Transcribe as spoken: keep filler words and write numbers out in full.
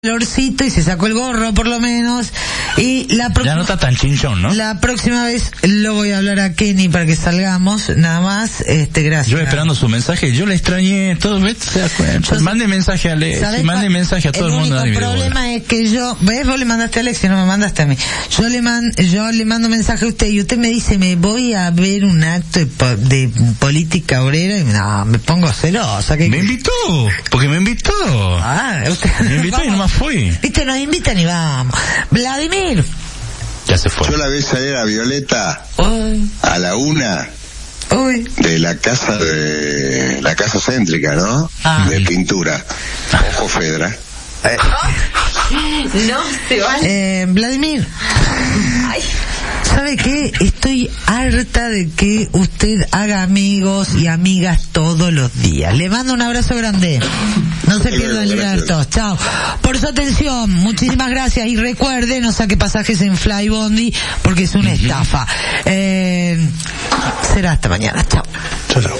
olorcito y se sacó el gorro por lo menos, y la próxima, ya no está tan chinchón, ¿no? La próxima vez lo voy a hablar a Kenny para que salgamos, nada más, este, gracias. Yo esperando su mensaje, yo le extrañé, todo, ¿ves? Se da cuenta. Mande mensaje a Alex, mande mensaje a todo el, el mundo. El problema es que yo, ¿ves? Vos le mandaste a Alex y no me mandaste a mí. Yo le man, yo le mando mensaje a usted y usted me dice, me voy a ver un acto de, po de política obrera y no, me pongo celosa. ¿Qué? Me invitó, porque me invitó. Ah, usted. Me invitó y nomás fui. Viste, nos invitan y vamos. Vladimir. Ya se fue. Yo la vi salir a Violeta Uy. a la una Uy. de la casa de la casa céntrica, ¿no? Ah. De pintura. Ojo Fedra. Eh. No se vale. Eh, Vladimir. Ay. ¿Sabe qué? Estoy harta de que usted haga amigos y amigas todos los días. Le mando un abrazo grande. No se pierdan el Libertos. Chao. Por su atención, muchísimas gracias. Y recuerde, no saque pasajes en Flybondi porque es una estafa. Eh, será hasta mañana. Chao. Chao.